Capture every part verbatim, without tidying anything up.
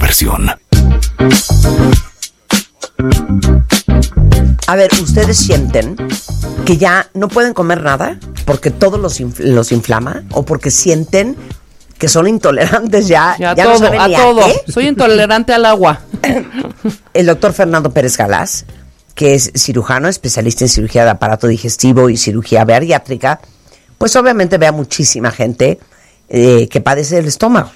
diversión. A ver, ¿ustedes sienten que ya no pueden comer nada porque todo los, infl- los inflama? ¿O porque sienten que son intolerantes ya? Ya, ya todo, no saben a ni todo. a qué. Soy intolerante al agua. El doctor Fernando Pérez Galás, que es cirujano, especialista en cirugía de aparato digestivo y cirugía bariátrica, pues obviamente ve a muchísima gente eh, que padece del estómago.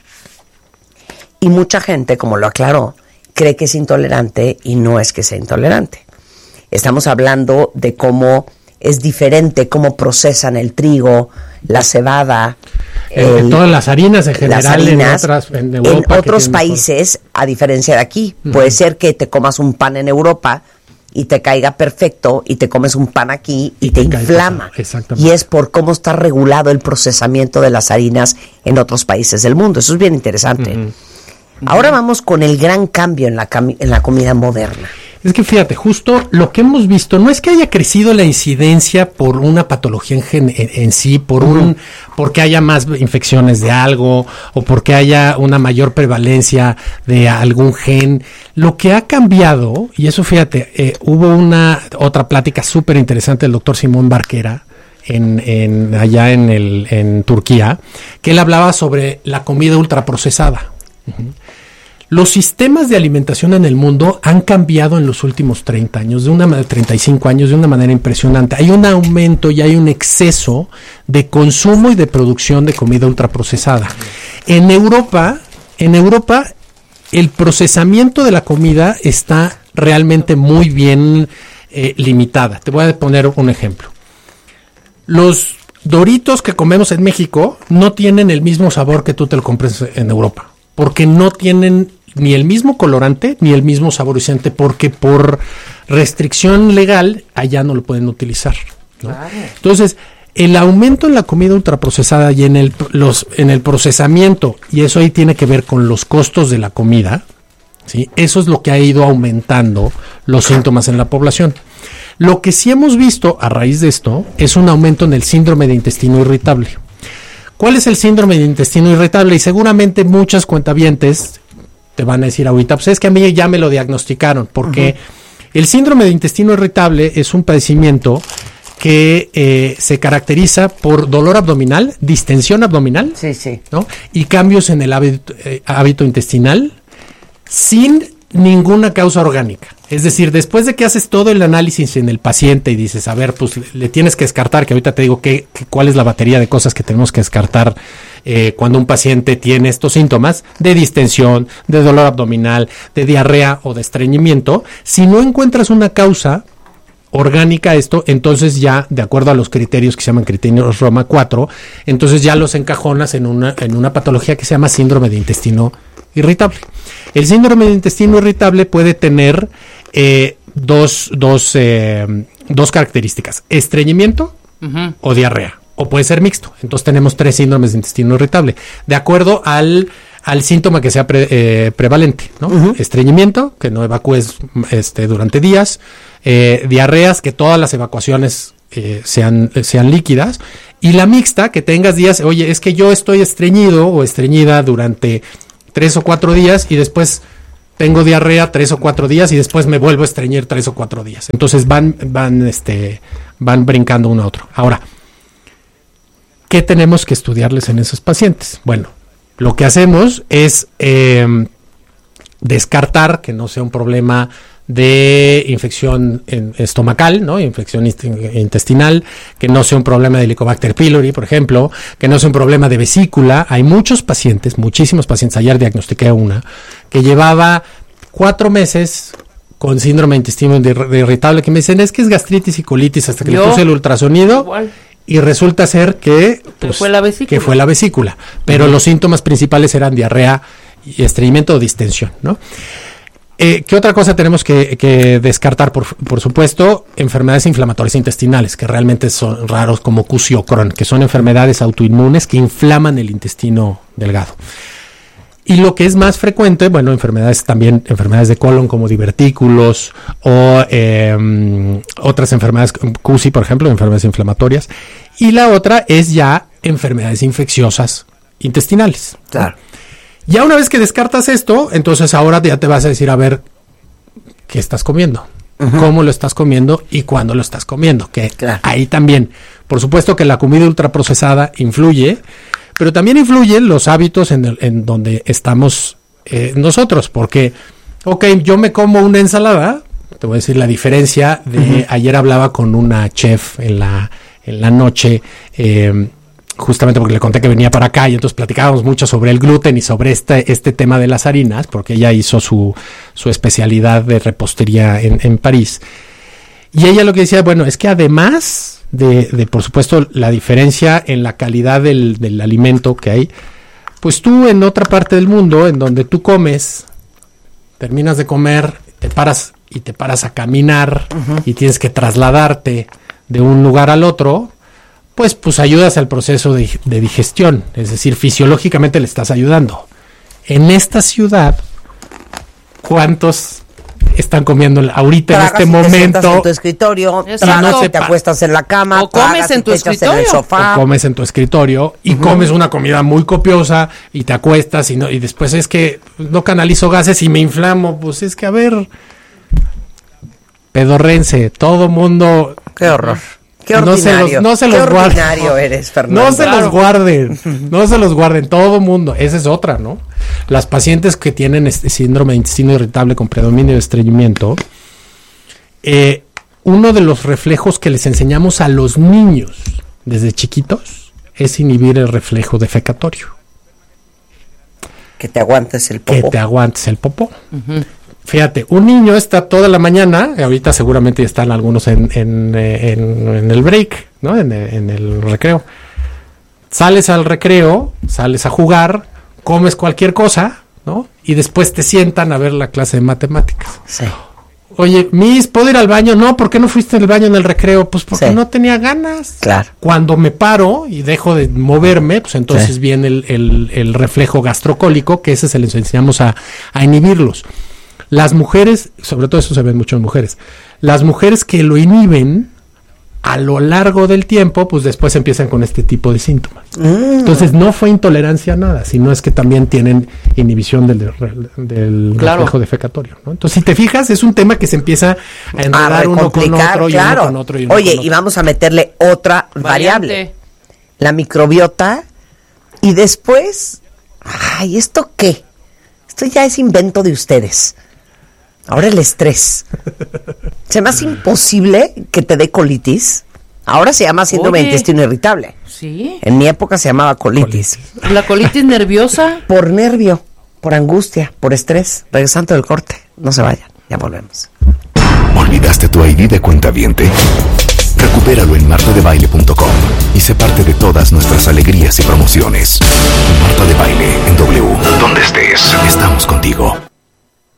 Y mucha gente, como lo aclaró, cree que es intolerante y no es que sea intolerante. Estamos hablando de cómo es diferente, cómo procesan el trigo, la cebada, Eh, el- todas las harinas en general, las harinas, en otras, en en Europa, que otros tienen países, a diferencia de aquí. Ujú. Puede ser que te comas un pan en Europa y te caiga perfecto, y te comes un pan aquí y, Y te, te cae inflama. pesado, exactamente. Y es por cómo está regulado el procesamiento de las harinas en otros países del mundo. Eso es bien interesante. Ujú. Ahora vamos con el gran cambio en la, cami- en la comida moderna. Es que fíjate, justo lo que hemos visto no es que haya crecido la incidencia por una patología en, gen- en, en sí, por un, porque haya más infecciones de algo o porque haya una mayor prevalencia de algún gen. Lo que ha cambiado, y eso fíjate, eh, hubo una otra plática súper interesante del doctor Simón Barquera en, en allá en el en Turquía, que él hablaba sobre la comida ultraprocesada. Uh-huh. Los sistemas de alimentación en el mundo han cambiado en los últimos treinta años, de una treinta y cinco años, de una manera impresionante. Hay un aumento y hay un exceso de consumo y de producción de comida ultraprocesada. En Europa, en Europa, el procesamiento de la comida está realmente muy bien eh, limitada. Te voy a poner un ejemplo. Los Doritos que comemos en México no tienen el mismo sabor que tú te lo compres en Europa, porque no tienen ni el mismo colorante ni el mismo saborizante, porque por restricción legal allá no lo pueden utilizar, ¿no? Claro. Entonces, el aumento en la comida ultraprocesada y en el, los, en el procesamiento, y eso ahí tiene que ver con los costos de la comida, ¿sí? Eso es lo que ha ido aumentando los síntomas en la población. Lo que sí hemos visto a raíz de esto es un aumento en el síndrome de intestino irritable. ¿Cuál es el síndrome de intestino irritable? Y seguramente muchas cuentavientes te van a decir ahorita, pues es que a mí ya me lo diagnosticaron, porque uh-huh. el síndrome de intestino irritable es un padecimiento que eh, se caracteriza por dolor abdominal, distensión abdominal, sí, sí. ¿no? Y cambios en el hábito, eh, hábito intestinal sin ninguna causa orgánica. Es decir, después de que haces todo el análisis en el paciente y dices, a ver, pues le, le tienes que descartar, que ahorita te digo que, que cuál es la batería de cosas que tenemos que descartar eh, cuando un paciente tiene estos síntomas de distensión, de dolor abdominal, de diarrea o de estreñimiento. Si no encuentras una causa orgánica a esto, entonces ya, de acuerdo a los criterios que se llaman criterios Roma cuatro, entonces ya los encajonas en una, en una patología que se llama síndrome de intestino irritable. El síndrome de intestino irritable puede tener eh, dos, dos, eh, dos características: estreñimiento uh-huh. o diarrea, o puede ser mixto. Entonces tenemos tres síndromes de intestino irritable, de acuerdo al, al síntoma que sea pre, eh, prevalente, ¿no? Uh-huh. Estreñimiento, que no evacúes este, durante días, eh, diarreas, que todas las evacuaciones eh, sean, sean líquidas, y la mixta, que tengas días, oye, es que yo estoy estreñido o estreñida durante tres o cuatro días y después tengo diarrea tres o cuatro días y después me vuelvo a estreñir tres o cuatro días. Entonces van, van, este, van brincando uno a otro. Ahora, ¿qué tenemos que estudiarles en esos pacientes? Bueno, lo que hacemos es eh, descartar que no sea un problema de infección en, estomacal, ¿no? Infección intestinal, que no sea un problema de Helicobacter pylori, por ejemplo, que no sea un problema de vesícula. Hay muchos pacientes, muchísimos pacientes, ayer diagnostiqué a una, que llevaba cuatro meses con síndrome de intestino irritable, que me dicen, es que es gastritis y colitis, hasta que Yo, le puse el ultrasonido, igual. Y resulta ser que, pues, fue la vesícula. que fue la vesícula, pero uh-huh. los síntomas principales eran diarrea y estreñimiento o distensión, ¿no? Eh, ¿Qué otra cosa tenemos que, que descartar? Por, por supuesto, enfermedades inflamatorias intestinales, que realmente son raros, como Q C o Crohn, que son enfermedades autoinmunes que inflaman el intestino delgado. Y lo que es más frecuente, bueno, enfermedades también, enfermedades de colon como divertículos o eh, otras enfermedades, Q C, por ejemplo, enfermedades inflamatorias. Y la otra es ya enfermedades infecciosas intestinales. Claro. Ya una vez que descartas esto, entonces ahora ya te vas a decir, a ver, ¿qué estás comiendo? Uh-huh. ¿Cómo lo estás comiendo? ¿Y cuándo lo estás comiendo? Que claro. Ahí también, por supuesto que la comida ultraprocesada influye, pero también influyen los hábitos en, el, en donde estamos eh, nosotros, porque, ok, yo me como una ensalada, te voy a decir la diferencia de, uh-huh. Ayer hablaba con una chef en la, en la noche, eh, justamente porque le conté que venía para acá y entonces platicábamos mucho sobre el gluten y sobre este, este tema de las harinas, porque ella hizo su, su especialidad de repostería en, en París. Y ella lo que decía, bueno, es que además de, de por supuesto, la diferencia en la calidad del, del alimento que hay, pues tú en otra parte del mundo, en donde tú comes, terminas de comer, te paras y te paras a caminar, uh-huh. y tienes que trasladarte de un lugar al otro, pues, pues ayudas al proceso de, de digestión, es decir, fisiológicamente le estás ayudando. En esta ciudad, ¿cuántos están comiendo ahorita tragas en este momento? Te sientas en tu escritorio, tragas y te acuestas en la cama, o comes en tu escritorio, en el sofá. O comes en tu escritorio y uh-huh. comes una comida muy copiosa y te acuestas y no, y después es que no canalizo gases y me inflamo, pues es que a ver, pedorrense, todo mundo. Qué horror. Qué ordinario. No se los, no se Qué los guarden. ordinario eres, Fernando. No se claro. los guarden. No se los guarden. Todo mundo. Esa es otra, ¿no? Las pacientes que tienen este síndrome de intestino irritable con predominio de estreñimiento, eh, uno de los reflejos que les enseñamos a los niños desde chiquitos es inhibir el reflejo defecatorio. Que te aguantes el popó. Que te aguantes el popó. Uh-huh. Fíjate, un niño está toda la mañana, ahorita seguramente están algunos en, en, en, en el break, ¿no? En, en el recreo. Sales al recreo, sales a jugar, comes cualquier cosa, ¿no? Y después te sientan a ver la clase de matemáticas. Sí. Oye, Miss, ¿puedo ir al baño? No, ¿por qué no fuiste al baño en el recreo? Pues porque sí. no tenía ganas. Claro. Cuando me paro y dejo de moverme, pues entonces sí. viene el, el, el reflejo gastrocólico, que ese se les enseñamos a, a inhibirlos. Las mujeres, sobre todo eso se ve mucho en mujeres, las mujeres que lo inhiben a lo largo del tiempo, pues después empiezan con este tipo de síntomas. Mm. Entonces no fue intolerancia a nada, sino es que también tienen inhibición del, del claro. reflejo defecatorio, ¿no? Entonces, si te fijas, es un tema que se empieza a enredar uno con otro, y claro. uno con otro y uno Oye, con otro. Y vamos a meterle otra variable, variante. La microbiota, y después, ay, ¿esto qué? Esto ya es invento de ustedes. Ahora el estrés. Se me hace imposible que te dé colitis. Ahora se llama síndrome de intestino irritable. Sí. En mi época se llamaba colitis. colitis. ¿La colitis nerviosa? Por nervio, por angustia, por estrés. Regresando del corte. No se vayan, ya volvemos. ¿Olvidaste tu I D de cuentaviente? Recupéralo en marta de baile punto com y sé parte de todas nuestras alegrías y promociones. Marta de Baile en W. Donde estés, estamos contigo.